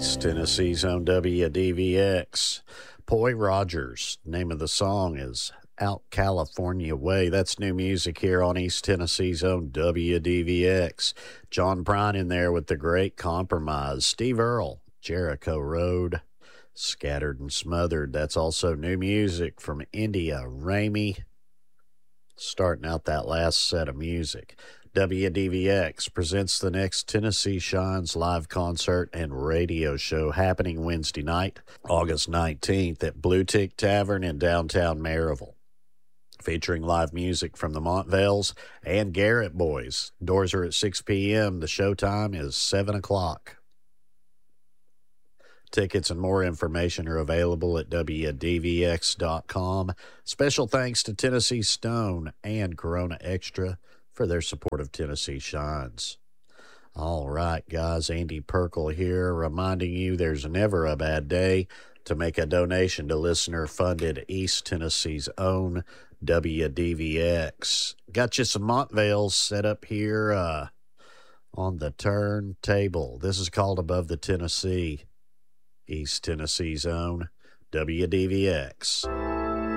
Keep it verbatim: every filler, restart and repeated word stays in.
East Tennessee's own W D V X. Poy Rogers, name of the song is Out California Way. That's new music here on East Tennessee's own W D V X. John Prine in there with The Great Compromise. Steve Earle, Jericho Road. Scattered and Smothered. That's also new music from India Ramey. Starting out that last set of music. W D V X presents the next Tennessee Shines live concert and radio show happening Wednesday night, August nineteenth at Blue Tick Tavern in downtown Maryville. Featuring live music from the Montvales and Garrett Boys. Doors are at six p.m. The show time is seven o'clock. Tickets and more information are available at W D V X dot com. Special thanks to Tennessee Stone and Corona Extra for their support of Tennessee Shines. All right, guys, Andy Perkle here, reminding you there's never a bad day to make a donation to listener-funded East Tennessee's own W D V X. Got you some Montvales set up here uh, on the turntable. This is called Above the Tennessee, East Tennessee's own W D V X.